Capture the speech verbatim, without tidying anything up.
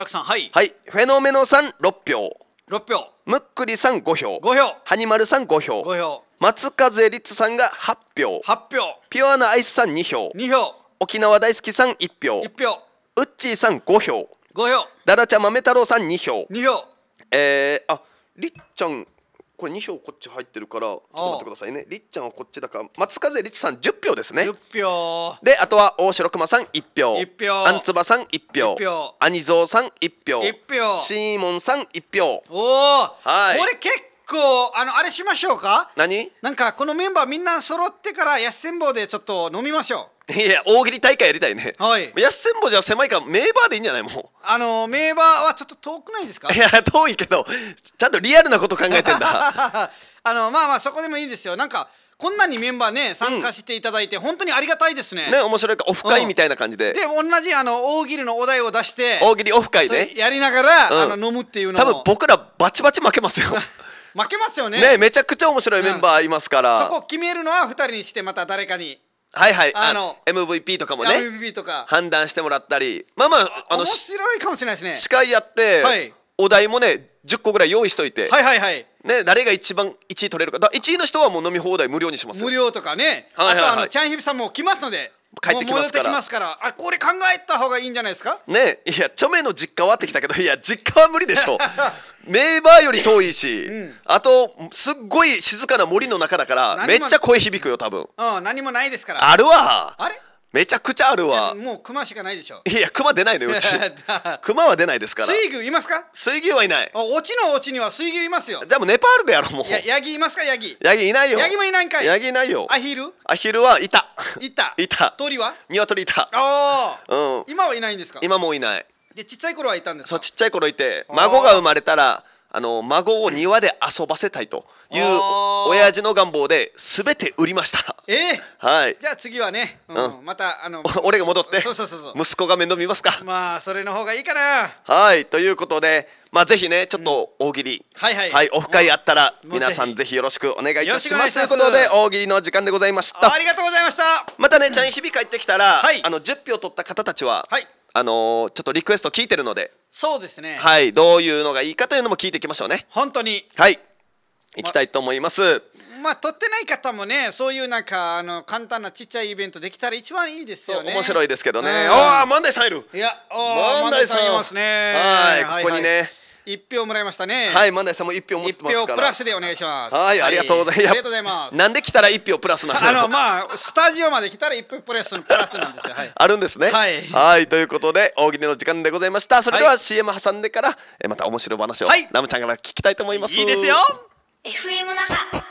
たくさん、はい。 はい、フェノメノさんろっぴょう、 ろっぴょむっくりさんごひょう、 う。ごひょう。 はにまるさんごひょう、 ごひょ松風律さんがはっぴょう、 はっぴょピュアなアイスさんにひょう、 う。にひょう。 沖縄大好きさんいっぴょう、 いっぴょうっちーさんごひょう、 う。ごひょダダちゃん豆太郎さんにひょう、 う。にひょう。 えー、ありっちゃんこれにひょうこっち入ってるからちょっと待ってくださいね。りっちゃんはこっちだから松風律さんじゅっぴょうですね。 じゅっぴょう。 であとは大城熊さんいっぴょう、 いっぴょうあんつばさんいっぴょう、 いっぴょうアニゾウさんいっぴょう、 いっぴょう。 シーモンさんいっぴょう。 おお。 はいこれ結構あのあれしましょうか。 何なんかこのメンバーみんな揃ってからやっせんぼうでちょっと飲みましょいや大喜利大会やりたいね。 はいやっせんぼじゃ狭いから名バーでいいんじゃないもう。 う。あの名バーはちょっと遠くないですか。 いや遠いけどちゃんとリアルなこと考えてんだあのまあまあそこでもいいですよ。なんかこんなにメンバーね参加していただいて本当にありがたいですね。 ね面白いかオフ会みたいな感じで、 で同じあの大喜利のお題を出して大喜利オフ会それねやりながら、 うんあの飲むっていうの多も分僕らバチバチ負けますよ負けますよね。 ねめちゃくちゃ面白いメンバーいますから、 そこ決めるのはふたりにしてまた誰かにはいはいああのエムブイピー とかもねエムブイピー とか判断してもらったりまあまああの面し白いかもしれないですね。 司会やって、 はいお題もねじゅっこぐらい用意しといて、 はいはいはい。 ね誰が一番いちい取れるかだいちいの人はもう飲み放題無料にしますよ。 無料とかね、 はいはいはいあとあのチャンヒビさんも来ますので帰ってきますからもう戻ってきますからあこれ考えた方がいいんじゃないですか。 ねいや著名の実家はってきたけどいや実家は無理でしょ名バーより遠いし、あとすっごい静かな森の中だから何もめっちゃ声響くよ多分。 うん何もないですから。 あるわあれめちゃくちゃあるわ。 もうクマしかないでしょ。 いや熊出ないのようち熊は出ないですから。 水牛いますか。 水牛はいない。 あオチのオチには水牛いますよ。 じゃあもうネパールでやろうもう。 やヤギいますかヤギ。 ヤギいないよ。 ヤギもいないんかい。 ヤギいないよ。 アヒルアヒルはいたいた。 いた。 鳥は鶏いた。 ああ、 うん今はいないんですか。 今もういない。 でちっちゃい頃はいたんですか。 そうちっちゃい頃いて孫が生まれたらあの孫を庭で遊ばせたいというあー親父の願望で全て売りましたええはいじゃあ次はね、うんうまたあの俺が戻ってそうそうそうそう息子が面倒見ますか。 まあそれの方がいいかな。 はいということでまあぜひねちょっと大喜利、 はいはいはいオフ会あったらもう皆さんもうぜひよろしくお願いいたしますというよろしくお願いしますことで大喜利の時間でございました。 ありがとうございました。 またねちゃん日々帰ってきたら、 はいあのじゅっぴょう取った方たちは、 はいあのーちょっとリクエスト聞いてるので、 そうですね、 はいどういうのがいいかというのも聞いていきましょうね。 本当にはい行きたいと思います。 まあ撮ってない方もねそういうなんかあの簡単なちっちゃいイベントできたら一番いいですよね。 面白いですけどね。 うんああ万代さんいる。 いやお万代さんいますね。 はいここにね一票もらいましたね。 はい万代さんも一票持っ一てますから。 票プラスでお願いします。 はいありがとうございます。 ありがとうございます。 なんで来たら一票プラスなの。 あのまあスタジオまで来たら一票プラスのプラスなんですよ。はいあるんですね。 はいはいということで大喜利の時間でございました。それでははいシーエム 挟んでからえまた面白い話をはいラムちゃんから聞きたいと思います。 いいですよ。 エフエム 那覇